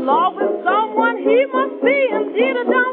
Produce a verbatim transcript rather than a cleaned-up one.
in love with someone, he must be indeed a dumb